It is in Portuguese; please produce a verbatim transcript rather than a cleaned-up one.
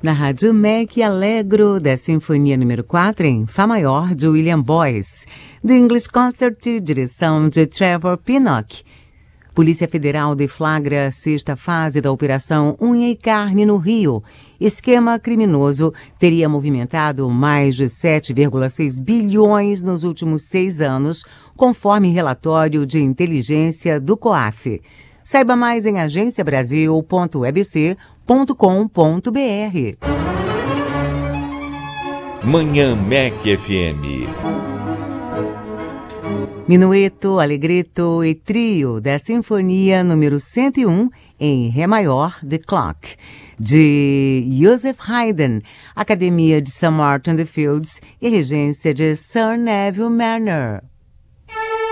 Na Rádio M E C, Allegro, da Sinfonia número quatro, em Fá maior, de William Boyce. The English Concert, direção de Trevor Pinnock. Polícia Federal deflagra a sexta fase da Operação Unha e Carne no Rio. Esquema criminoso teria movimentado mais de sete vírgula seis bilhões nos últimos seis anos, conforme relatório de inteligência do COAF. Saiba mais em agência brasil ponto webc ponto com ponto br. Manhã M E C F M. Minueto, Allegretto e Trio da Sinfonia número cento e um em Ré maior, The Clock, de Joseph Haydn, Academia de Saint Martin in the Fields e regência de Sir Neville Marriner.